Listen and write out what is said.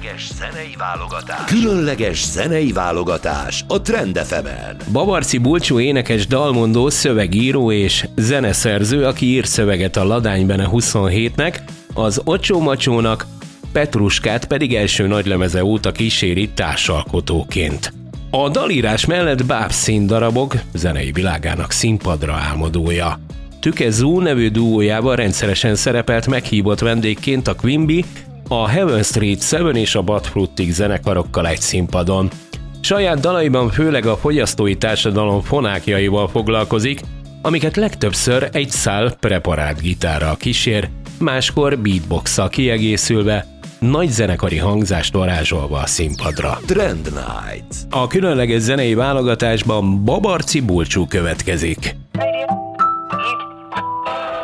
Különleges zenei válogatás a Trend FM-en. Babarczy Bulcsú énekes, dalmondó, szövegíró és zeneszerző, aki ír szöveget a Ladány Bene 27-nek, az Ocsó Macsónak, Petruskát pedig első nagylemeze óta kíséri társalkotóként. A dalírás mellett bábsz színdarabok zenei világának színpadra álmodója. Tüke Zoo nevű duójában rendszeresen szerepelt meghívott vendégként a Quimby, a Heaven Street 7 és a Bad Frutig zenekarokkal egy színpadon. Saját dalaiban főleg a fogyasztói társadalom fonákjaival foglalkozik, amiket legtöbbször egy szál preparált gitárral kísér, máskor beatbox-szal kiegészülve, nagy zenekari hangzást varázsolva a színpadra. Trend Night. A különleges zenei válogatásban Babarczy Bulcsú következik.